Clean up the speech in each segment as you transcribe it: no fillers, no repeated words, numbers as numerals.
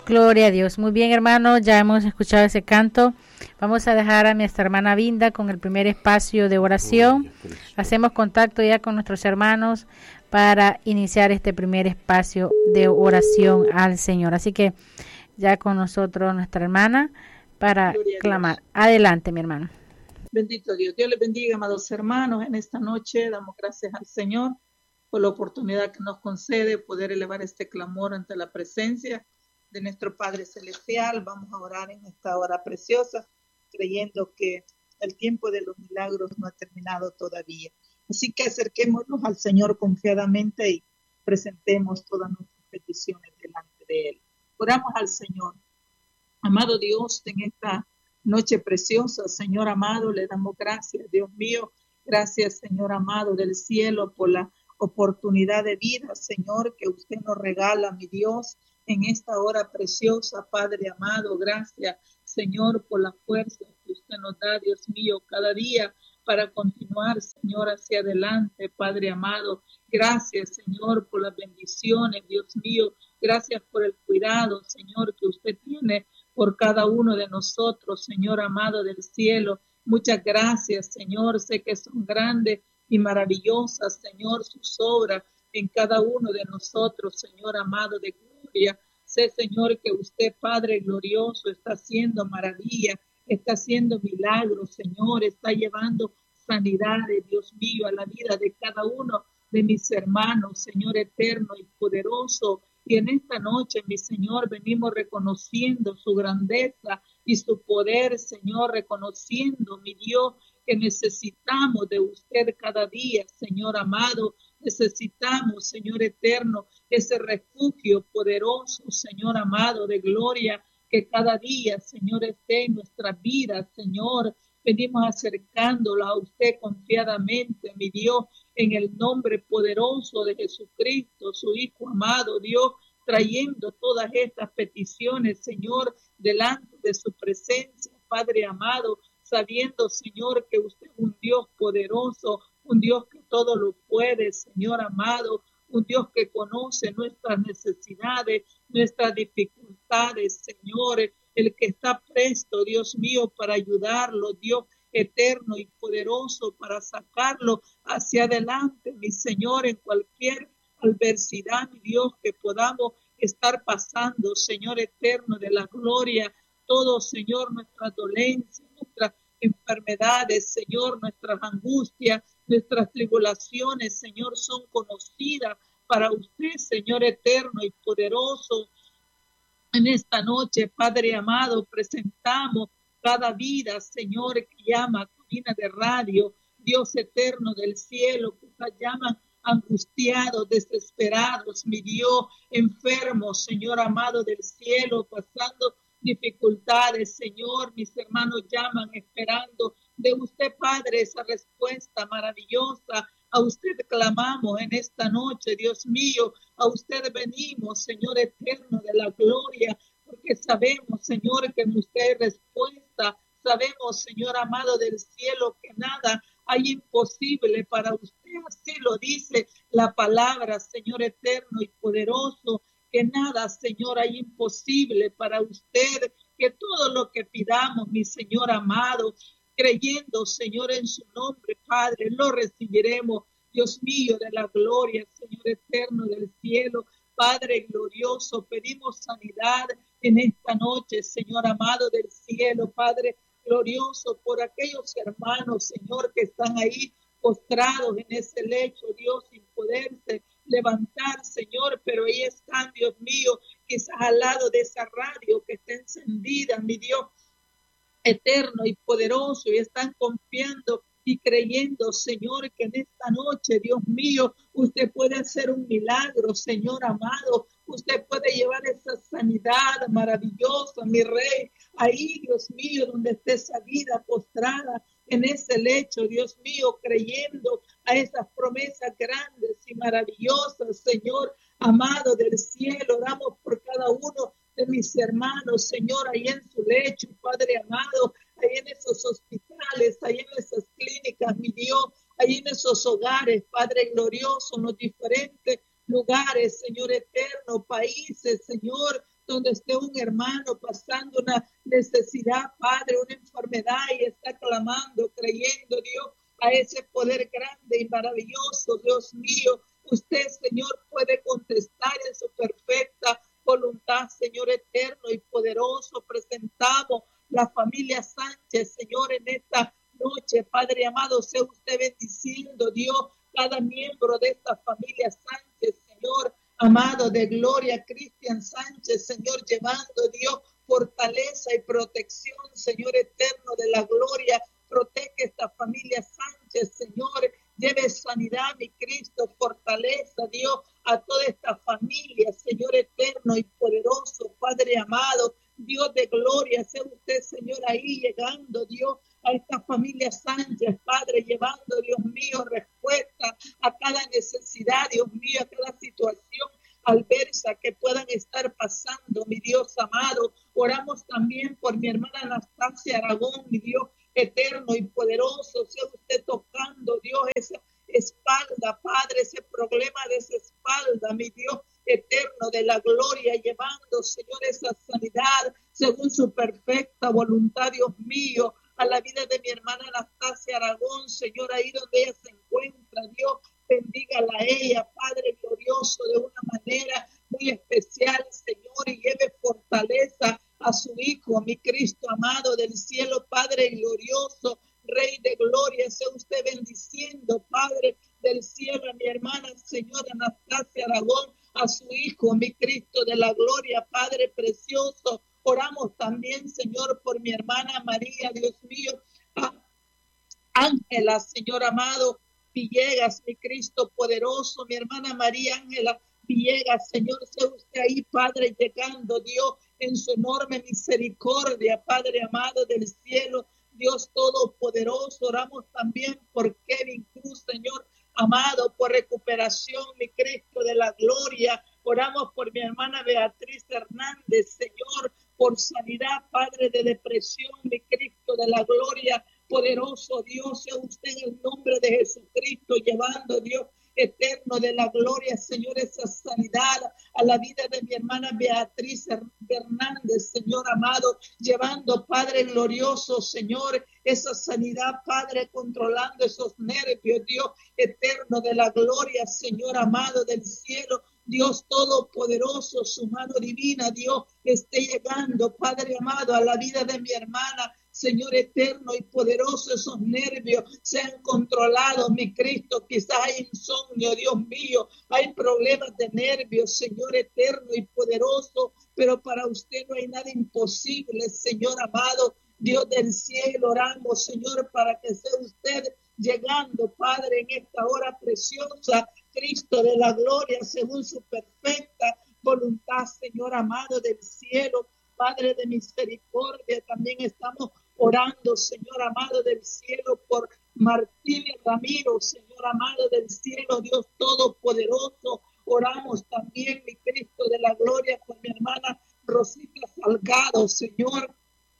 Gloria a Dios. Muy bien, hermanos, ya hemos escuchado ese canto. Vamos a dejar a nuestra hermana Vinda con el primer espacio de oración. Hacemos contacto ya con nuestros hermanos para iniciar este primer espacio de oración al Señor. Así que ya con nosotros nuestra hermana para clamar. Adelante, mi hermano. Bendito Dios. Dios les bendiga, amados hermanos. En esta noche damos gracias al Señor por la oportunidad que nos concede poder elevar este clamor ante la presencia de nuestro Padre Celestial. Vamos a orar en esta hora preciosa, creyendo que el tiempo de los milagros no ha terminado todavía. Así que acerquémonos al Señor confiadamente y presentemos todas nuestras peticiones delante de Él. Oramos al Señor. Amado Dios, en esta noche preciosa, Señor amado, le damos gracias, Dios mío. Gracias, Señor amado del cielo, por la oportunidad de vida, Señor, que usted nos regala, mi Dios, en esta hora preciosa, Padre amado. Gracias, Señor, por la fuerza que usted nos da, Dios mío, cada día para continuar, Señor, hacia adelante, Padre amado. Gracias, Señor, por las bendiciones, Dios mío. Gracias por el cuidado, Señor, que usted tiene por cada uno de nosotros, Señor amado del cielo. Muchas gracias, Señor. Sé que son grandes y maravillosas, Señor, sus obras en cada uno de nosotros, Señor amado de gloria. Sé, Señor, que usted, Padre glorioso, está haciendo maravilla, está haciendo milagros, Señor, está llevando sanidades, Dios mío, a la vida de cada uno de mis hermanos, Señor eterno y poderoso. Y en esta noche, mi Señor, venimos reconociendo su grandeza y su poder, Señor, reconociendo, mi Dios, que necesitamos de usted cada día, Señor amado. Necesitamos, Señor eterno, ese refugio poderoso, Señor amado de gloria, que cada día, Señor, esté en nuestra vida, Señor. Venimos acercándola a usted confiadamente, mi Dios, en el nombre poderoso de Jesucristo, su Hijo amado, Dios, trayendo todas estas peticiones, Señor, delante de su presencia, Padre amado, sabiendo, Señor, que usted es un Dios poderoso, un Dios que todo lo puede, Señor amado, un Dios que conoce nuestras necesidades, nuestras dificultades, Señor, el que está presto, Dios mío, para ayudarlo, Dios eterno y poderoso, para sacarlo hacia adelante, mi Señor, en cualquier adversidad, mi Dios, que podamos estar pasando, Señor eterno de la gloria, todo, Señor, nuestras dolencias, nuestras enfermedades, Señor, nuestras angustias, nuestras tribulaciones, Señor, son conocidas para usted, Señor eterno y poderoso. En esta noche, Padre amado, presentamos cada vida, Señor, que llama a cabina de radio, Dios eterno del cielo, que llaman angustiados, desesperados, mi Dios, enfermos, Señor amado del cielo, pasando dificultades, Señor, mis hermanos llaman esperando de usted, Padre, esa respuesta maravillosa. A usted clamamos en esta noche, Dios mío, a usted venimos, Señor eterno de la gloria, porque sabemos, Señor, que en usted hay respuesta. Sabemos, Señor amado del cielo, que nada hay imposible para usted. Así lo dice la palabra, Señor eterno y poderoso, que nada, Señor, hay imposible para usted, que todo lo que pidamos, mi Señor amado, creyendo, Señor, en su nombre, Padre, lo recibiremos, Dios mío, de la gloria, Señor eterno del cielo, Padre glorioso, pedimos sanidad en esta noche, Señor amado del cielo, Padre glorioso, por aquellos hermanos, Señor, que están ahí postrados en ese lecho, Dios, sin poderse levantar, Señor, pero ahí están, Dios mío, quizás al lado de esa radio que está encendida, mi Dios eterno y poderoso, y están confiando y creyendo, Señor, que en esta noche, Dios mío, usted puede hacer un milagro, Señor amado, usted puede llevar esa sanidad maravillosa, mi Rey, ahí, Dios mío, donde esté esa vida postrada en ese lecho, Dios mío, creyendo a esas promesas grandes y maravillosas, Señor amado del cielo. Damos por cada uno de mis hermanos, Señor, ahí en su lecho, Padre amado, ahí en esos hospitales, ahí en esas clínicas, mi Dios, ahí en esos hogares, Padre glorioso, en los diferentes lugares, Señor eterno, países, Señor, donde esté un hermano pasando una necesidad, Padre, una enfermedad y está clamando, creyendo, Dios, a ese poder grande y maravilloso, Dios mío. Usted, Señor, puede contestar en su perfecta voluntad, Señor eterno y poderoso. Presentamos la familia Sánchez, Señor, en esta noche, Padre amado, sea usted bendiciendo, Dios, cada miembro de esta familia Sánchez, Señor, amado de gloria, Cristian Sánchez, Señor, llevando, Dios, fortaleza y protección, Señor eterno de la gloria, protege esta familia Sánchez, Señor, lleve sanidad, mi Cristo, fortaleza, Dios, a toda esta familia, Señor eterno y poderoso, Padre amado, Dios de gloria, sea usted, Señor, ahí llegando, Dios, a esta familia Sánchez, Padre, llevando, Dios mío, respuesta a cada necesidad, Dios mío, a cada situación adversa que puedan estar pasando, mi Dios amado. Oramos también por mi hermana Anastasia Aragón, mi Dios eterno y poderoso, sea usted tocando, Dios, esa espalda, Padre, ese problema de esa espalda, mi Dios eterno de la gloria, llevando, Señor, esa sanidad según su perfecta voluntad, Dios mío, a la vida de mi hermana Anastasia Aragón, Señor, ahí donde ella se encuentra, Dios, bendígala a ella, Padre glorioso, de una manera muy especial, Señor, y lleve fortaleza a su Hijo, mi Cristo amado del cielo, Padre glorioso, Rey de gloria, sea usted bendiciendo, Padre del cielo, a mi hermana, Señora Anastasia Aragón, a su Hijo, mi Cristo de la gloria, Padre precioso. Oramos también, Señor, por mi hermana María, Dios mío, Ángela, Señor amado, Villegas, mi Cristo poderoso, mi hermana María Ángela Villegas, Señor, sea usted ahí, Padre, llegando, Dios, en su enorme misericordia, Padre amado del cielo, Dios todopoderoso. Oramos también por Kevin Cruz, Señor amado, por recuperación, mi Cristo de la gloria. Oramos por mi hermana Beatriz Hernández, Señor, por sanidad, Padre, de depresión, mi Cristo de la gloria. Poderoso Dios, sea usted en el nombre de Jesucristo, llevando, Dios eterno de la gloria, Señor, esa sanidad a la vida de mi hermana Beatriz Hernández, Señor amado, llevando, Padre glorioso, Señor, esa sanidad, Padre, controlando esos nervios, Dios eterno de la gloria, Señor amado del cielo, Dios todopoderoso, su mano divina, Dios, esté llegando, Padre amado, a la vida de mi hermana, Señor eterno y poderoso, esos nervios sean controlados, mi Cristo. Quizás hay insomnio, Dios mío, hay problemas de nervios, Señor eterno y poderoso, pero para usted no hay nada imposible, Señor amado, Dios del cielo. Oramos, Señor, para que sea usted llegando, Padre, en esta hora preciosa, Cristo de la gloria, según su perfecta voluntad, Señor amado del cielo, Padre de misericordia. También estamos orando, Señor amado del cielo, por Martín Ramiro, Señor amado del cielo, Dios todopoderoso. Oramos también, mi Cristo de la gloria, por mi hermana Rosita Salgado, Señor,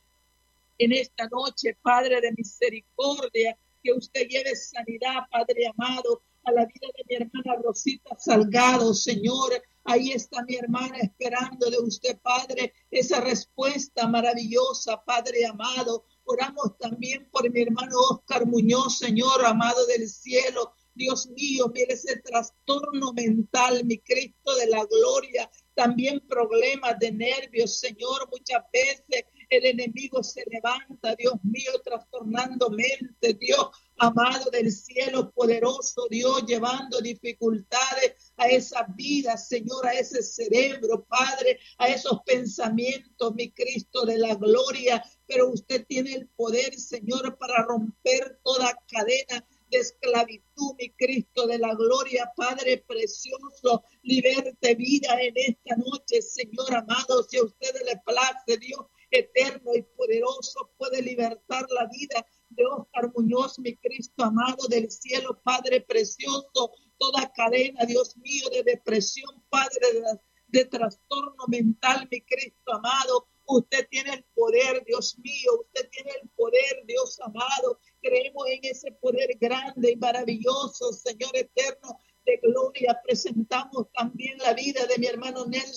en esta noche, Padre de misericordia, que usted lleve sanidad, Padre amado, a la vida de mi hermana Rosita Salgado, Señor. Ahí está mi hermana esperando de usted, Padre, esa respuesta maravillosa, Padre amado. Oramos también por mi hermano Oscar Muñoz, Señor amado del cielo. Dios mío, mire ese trastorno mental, mi Cristo de la gloria. También problemas de nervios, Señor, muchas veces el enemigo se levanta, Dios mío, trastornando mente, Dios amado del cielo, poderoso Dios, llevando dificultades a esa vida, Señor, a ese cerebro, Padre, a esos pensamientos, mi Cristo de la gloria, pero usted tiene el poder, Señor, para romper toda cadena de esclavitud, mi Cristo de la gloria, Padre precioso, liberte vida en esta noche, Señor amado, si a usted le place, Dios eterno y poderoso, puede libertar la vida de Oscar Muñoz, mi Cristo amado del cielo, Padre precioso, toda cadena, Dios mío, de depresión, Padre, de trastorno mental, mi Cristo amado. Usted tiene el poder, Dios mío, usted tiene el poder, Dios amado. Creemos en ese poder grande y maravilloso, Señor eterno de gloria. Presentamos también la vida de mi hermano Nelson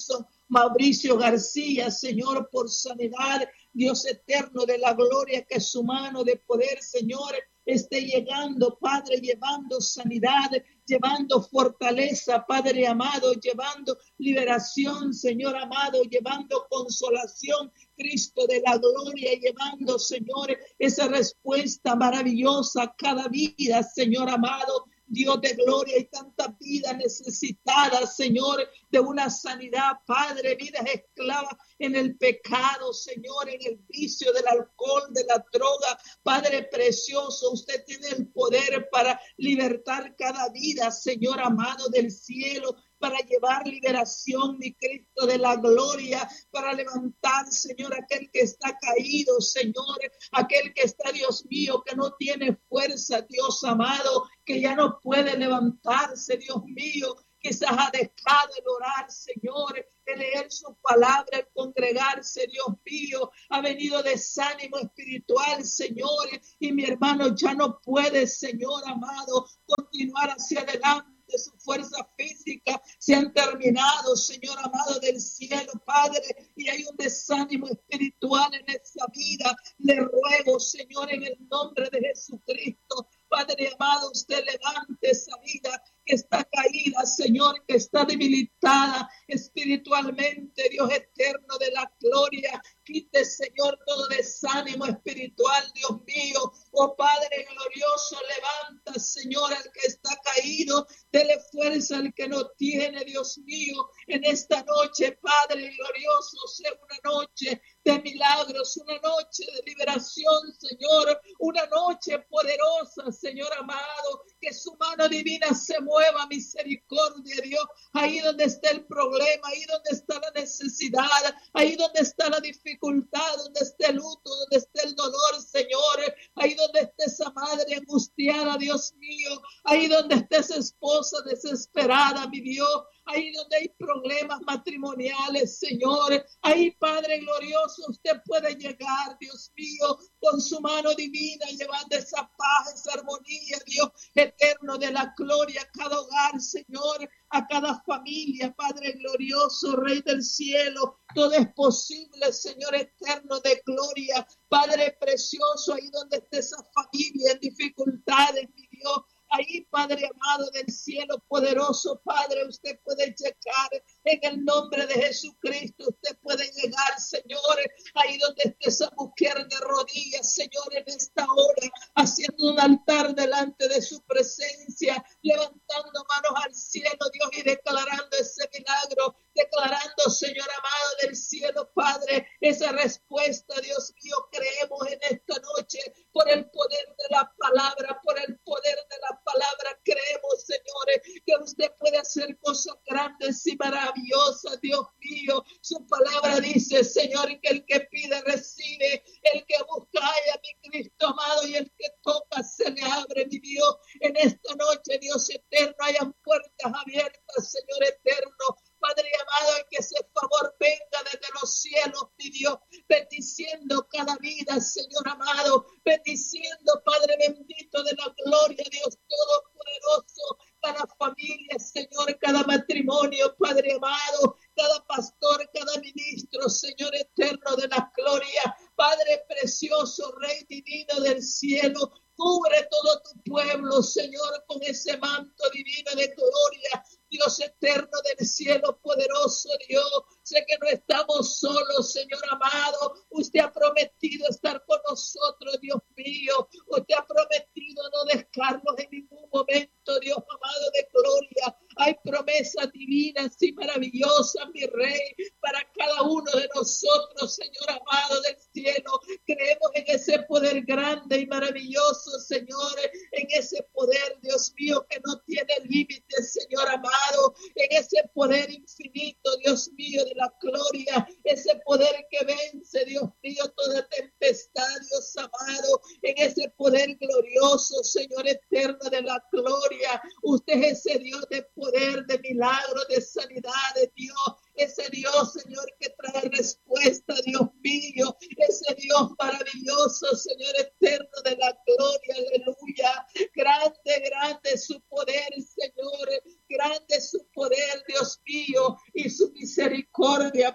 Mauricio García, Señor, por sanidad, Dios eterno de la gloria, que su mano de poder, Señor, esté llegando, Padre, llevando sanidad, llevando fortaleza, Padre amado, llevando liberación, Señor amado, llevando consolación, Cristo de la gloria, llevando, Señor, esa respuesta maravillosa a cada vida, Señor amado. Dios de gloria, y tantas vidas necesitadas, Señor, de una sanidad, Padre, vidas esclavas en el pecado, Señor, en el vicio del alcohol, de la droga. Padre precioso, usted tiene el poder para libertar cada vida, Señor amado del cielo, para llevar liberación, mi Cristo de la gloria, para levantar, Señor, aquel que está caído, Señor, aquel que está, Dios mío, que no tiene fuerza, Dios amado, que ya no puede levantarse, Dios mío, quizás ha dejado el orar, Señor, el leer su palabra, el congregarse, Dios mío, ha venido desánimo espiritual, Señor, y mi hermano ya no puede, Señor amado, continuar hacia adelante. De su fuerza física se han terminado, Señor amado del cielo, Padre, y hay un desánimo espiritual en esa vida. Le ruego, Señor, en el nombre de Jesucristo, Padre amado, usted levante esa vida que está caída, Señor, que está debilitada espiritualmente, Dios eterno de la gloria. Quite, Señor, todo desánimo espiritual, Dios mío. Oh Padre glorioso, levanta, Señor, al que está caído. Dele fuerza al que no tiene, Dios mío. En esta noche, Padre glorioso, sea una noche de milagros, una noche de liberación, Señor. Una noche poderosa, Señor amado. Que su mano divina se mueva, misericordia, Dios. Ahí donde está el problema, ahí donde está la necesidad, ahí donde está la dificultad, donde está el luto, donde está el dolor, Señor. Ahí donde está esa madre angustiada, Dios mío. Ahí donde está esa esposa desesperada, mi Dios. Ahí donde hay problemas matrimoniales, Señor. Ahí, Padre glorioso, usted puede llegar, Dios mío, con su mano divina, llevando esa paz, esa armonía, Dios eterno de la gloria, a cada hogar, Señor, a cada familia, Padre glorioso, Rey del cielo. Todo es posible, Señor eterno de gloria. Padre precioso, ahí donde esté esa familia en dificultades, mi Dios. Ahí, Padre amado del cielo poderoso, Padre, usted puede llegar en el nombre de Jesucristo. Usted puede llegar, Señor, ahí donde esté esa mujer de rodillas, Señor, en esta hora, haciendo un altar delante de su presencia, levantando manos al cielo, Dios, y declarando ese milagro, declarando, Señor amado del cielo, Padre, esa respuesta, Dios mío. Creemos en esta noche por el poder de la palabra, por el poder de la palabra. Creemos, señores, que usted puede hacer cosas grandes y maravillosas, Dios mío. Su palabra dice, Señor, que el que pide recibe, el que busca halla, mi Cristo amado, y el que toca se le abre, mi Dios. En esta noche, Dios eterno, hayan puertas abiertas, Señor eterno. Padre amado, y que ese favor venga desde los cielos, mi Dios, bendiciendo cada vida, Señor amado, bendiciendo, Padre bendito de la gloria, Dios todopoderoso, cada familia, Señor, cada matrimonio, Padre amado, cada pastor, cada ministro, Señor eterno de la gloria, Padre precioso, Rey divino del cielo. Cubre todo tu pueblo, Señor, con ese manto divino de gloria. Dios eterno del cielo, poderoso Dios, sé que no estamos solos, Señor amado. Usted ha prometido estar con nosotros, Dios mío. Usted ha prometido no dejarnos en ningún momento, Dios amado de gloria. Hay promesas divinas y maravillosas, mi Rey, para cada uno de nosotros, Señor amado del cielo. Creemos en ese poder grande y maravilloso, Señor, en ese poder, Dios mío, que no tiene límites, Señor amado, en ese poder infinito, Dios mío, de la gloria, ese poder que vence, Dios mío, toda tempestad, Dios amado, en ese poder glorioso, Señor eterno de la gloria. Usted es ese Dios de poder, de milagros, de sanidad, de Dios. Ese Dios, Señor, que trae respuesta, Dios mío. Ese Dios maravilloso, Señor eterno de la gloria, aleluya. Grande, grande es su poder, Señor. Grande es su poder, Dios mío, y su misericordia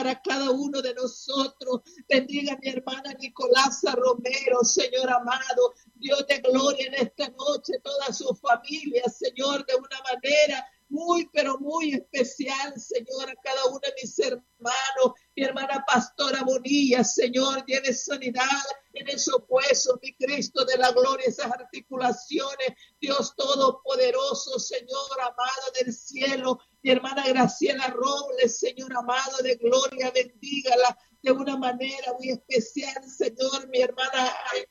para cada uno de nosotros. Bendiga a mi hermana Nicolasa Romero, Señor amado, Dios de gloria, en esta noche, toda su familia, Señor, de una manera muy, pero muy especial, Señor, a cada uno de mis hermanos, mi hermana Pastora Bonilla, Señor, lleve sanidad en esos huesos, mi Cristo de la gloria, esas articulaciones, Dios Todopoderoso, Señor, amado del cielo, mi hermana Graciela Robles, Señor, amado de gloria, bendígala de una manera muy especial, Señor, mi hermana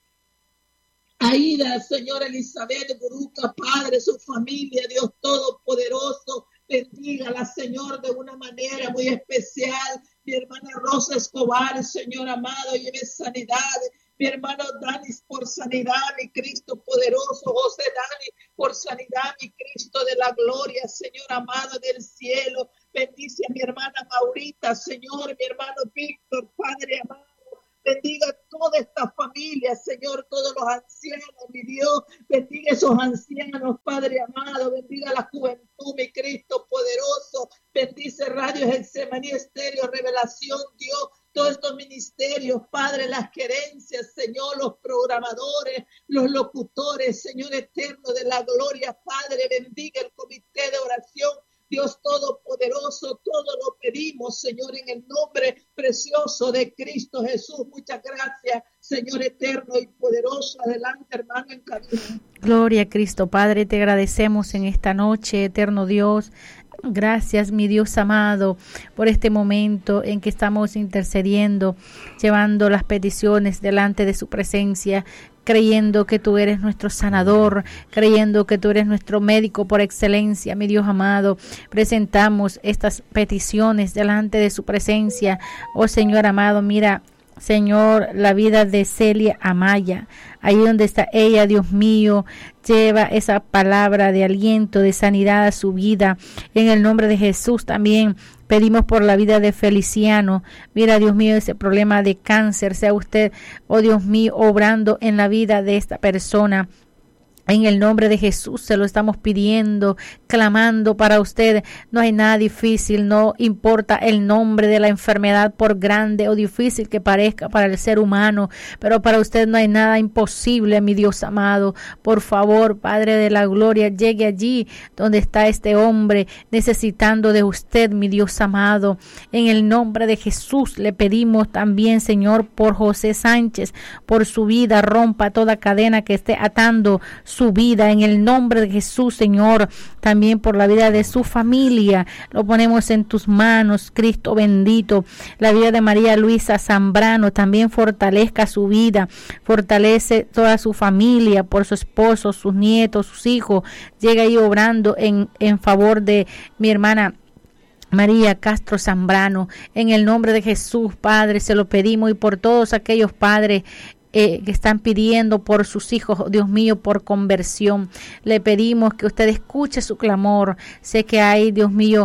Aida, Señor, Elizabeth Buruca, Padre, su familia, Dios Todopoderoso, bendígala, Señor, de una manera muy especial. Mi hermana Rosa Escobar, Señor amado, lleve sanidad. Mi hermano Dani por sanidad, mi Cristo poderoso. José Dani por sanidad, mi Cristo de la gloria, Señor amado del cielo. Bendice a mi hermana Maurita, Señor, mi hermano Víctor, Padre amado. Bendiga toda esta familia, Señor, todos los ancianos, mi Dios. Bendiga esos ancianos, Padre amado. Bendiga la juventud, mi Cristo poderoso. Bendice Radio Getsemaní Estéreo, Revelación, Dios. Todos estos ministerios, Padre, las gerencias, Señor, los programadores, los locutores, Señor eterno de la gloria, Padre. Bendiga el comité de oración. Dios Todopoderoso, todo lo pedimos, Señor, en el nombre precioso de Cristo Jesús. Muchas gracias, Señor eterno y poderoso. Adelante, hermano, en camino. Gloria a Cristo, Padre, te agradecemos en esta noche, eterno Dios. Gracias, mi Dios amado, por este momento en que estamos intercediendo, llevando las peticiones delante de su presencia, creyendo que tú eres nuestro sanador, creyendo que tú eres nuestro médico por excelencia, mi Dios amado. Presentamos estas peticiones delante de su presencia. Oh Señor amado, mira, Señor, la vida de Celia Amaya, ahí donde está ella, Dios mío, lleva esa palabra de aliento, de sanidad a su vida. En el nombre de Jesús también pedimos por la vida de Feliciano. Mira, Dios mío, ese problema de cáncer, sea usted, oh Dios mío, obrando en la vida de esta persona. En el nombre de Jesús se lo estamos pidiendo, clamando para usted. No hay nada difícil, no importa el nombre de la enfermedad, por grande o difícil que parezca para el ser humano, pero para usted no hay nada imposible, mi Dios amado. Por favor, Padre de la gloria, llegue allí donde está este hombre necesitando de usted, mi Dios amado. En el nombre de Jesús le pedimos también, Señor, por José Sánchez, por su vida, rompa toda cadena que esté atando su vida en el nombre de Jesús, Señor. También por la vida de su familia lo ponemos en tus manos, Cristo bendito. La vida de María Luisa Zambrano, también fortalezca su vida, fortalece toda su familia, por su esposo, sus nietos, sus hijos. Llega ahí obrando en favor de mi hermana María Castro Zambrano. En el nombre de Jesús, Padre, se lo pedimos, y por todos aquellos padres que están pidiendo por sus hijos, Dios mío, por conversión. Le pedimos que usted escuche su clamor. Sé que hay, Dios mío,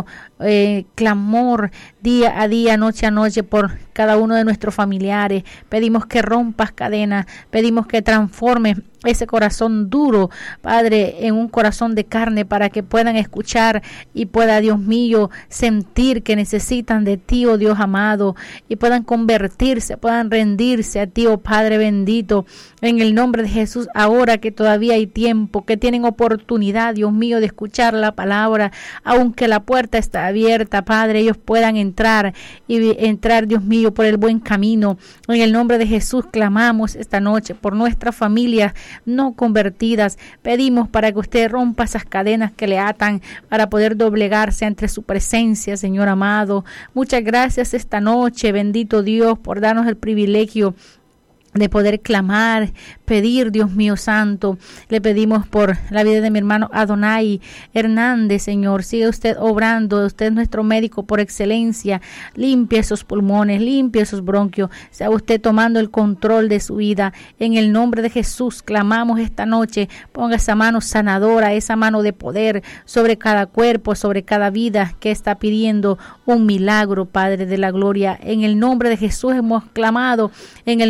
clamor día a día, noche a noche, por cada uno de nuestros familiares. Pedimos que rompas cadenas, pedimos que transformes ese corazón duro, Padre, en un corazón de carne, para que puedan escuchar y pueda, Dios mío, sentir que necesitan de ti, oh Dios amado, y puedan convertirse, puedan rendirse a ti, oh Padre bendito, en el nombre de Jesús. Ahora que todavía hay tiempo, que tienen oportunidad, Dios mío, de escuchar la palabra, aunque la puerta está abierta, Padre, ellos puedan entrar, Dios mío, por el buen camino. En el nombre de Jesús clamamos esta noche por nuestras familias no convertidas. Pedimos para que usted rompa esas cadenas que le atan, para poder doblegarse ante su presencia, Señor amado. Muchas gracias esta noche, bendito Dios, por darnos el privilegio de poder clamar, pedir, Dios mío santo. Le pedimos por la vida de mi hermano Adonai Hernández, Señor. Sigue usted obrando, usted es nuestro médico por excelencia. Limpia esos pulmones, limpia esos bronquios. Sea usted tomando el control de su vida. En el nombre de Jesús clamamos esta noche. Ponga esa mano sanadora, esa mano de poder sobre cada cuerpo, sobre cada vida que está pidiendo un milagro, Padre de la gloria. En el nombre de Jesús hemos clamado. En el nombre de Jesús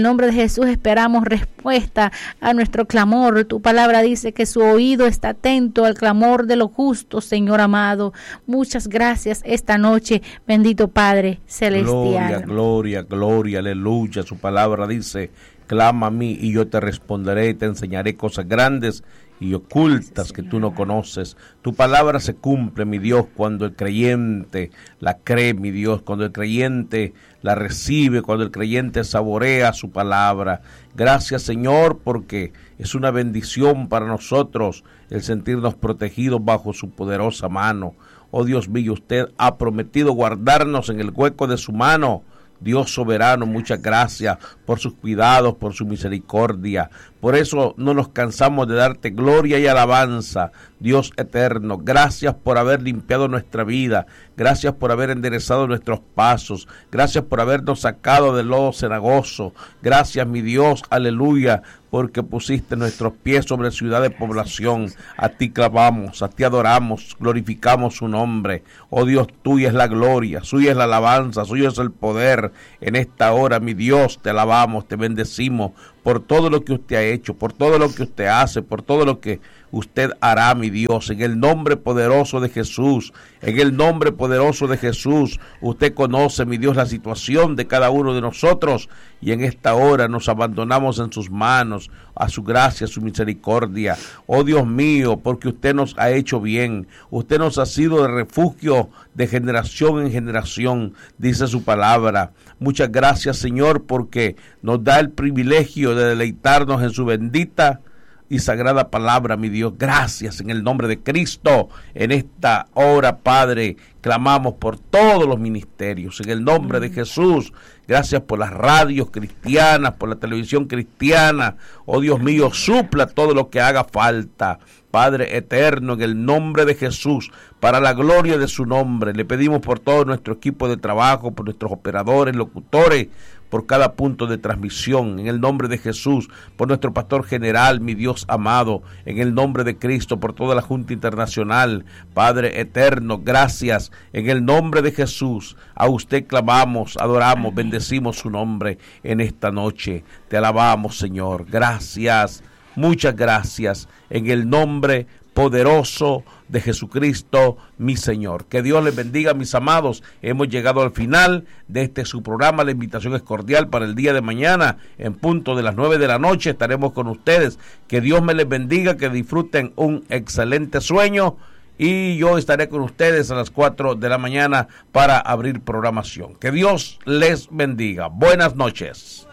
Jesús, esperamos respuesta a nuestro clamor. Tu palabra dice que su oído está atento al clamor de los justos, Señor amado. Muchas gracias esta noche, bendito Padre celestial. Gloria, gloria, aleluya. Su palabra dice: clama a mí y yo te responderé y te enseñaré cosas grandes y ocultas que tú no conoces. Tu palabra se cumple, mi Dios, cuando el creyente la cree, mi Dios, cuando el creyente la recibe, cuando el creyente saborea su palabra. Gracias, Señor, porque es una bendición para nosotros el sentirnos protegidos bajo su poderosa mano. Oh Dios mío, usted ha prometido guardarnos en el hueco de su mano. Dios soberano, muchas gracias por sus cuidados, por su misericordia. Por eso no nos cansamos de darte gloria y alabanza, Dios eterno. Gracias por haber limpiado nuestra vida. Gracias por haber enderezado nuestros pasos. Gracias por habernos sacado del lodo cenagoso. Gracias, mi Dios, aleluya, porque pusiste nuestros pies sobre ciudad de población. A ti clamamos, a ti adoramos, glorificamos su nombre. Oh Dios, tuya es la gloria, suya es la alabanza, suyo es el poder. En esta hora, mi Dios, te alabamos, te bendecimos por todo lo que usted ha hecho, por todo lo que usted hace, por todo lo que usted hará, mi Dios, en el nombre poderoso de Jesús, en el nombre poderoso de Jesús. Usted conoce, mi Dios, la situación de cada uno de nosotros, y en esta hora nos abandonamos en sus manos, a su gracia, a su misericordia. Oh Dios mío, porque usted nos ha hecho bien, usted nos ha sido de refugio de generación en generación, dice su palabra. Muchas gracias, Señor, porque nos da el privilegio de deleitarnos en su bendita y sagrada palabra, mi Dios. Gracias en el nombre de Cristo. En esta hora, Padre, clamamos por todos los ministerios, en el nombre de Jesús. Gracias por las radios cristianas, por la televisión cristiana. Oh Dios mío, supla todo lo que haga falta, Padre eterno, en el nombre de Jesús, para la gloria de su nombre. Le pedimos por todo nuestro equipo de trabajo, por nuestros operadores, locutores, por cada punto de transmisión, en el nombre de Jesús, por nuestro pastor general, mi Dios amado, en el nombre de Cristo, por toda la Junta Internacional. Padre eterno, gracias, en el nombre de Jesús. A usted clamamos, adoramos, bendecimos su nombre en esta noche. Te alabamos, Señor. Gracias, muchas gracias, en el nombre poderoso de Jesucristo, mi Señor. Que Dios les bendiga, mis amados. Hemos llegado al final de este su programa. La invitación es cordial para el día de mañana, en punto de las 9 de la noche, estaremos con ustedes. Que Dios me les bendiga, que disfruten un excelente sueño, y yo estaré con ustedes a las 4 de la mañana para abrir programación. Que Dios les bendiga. Buenas noches.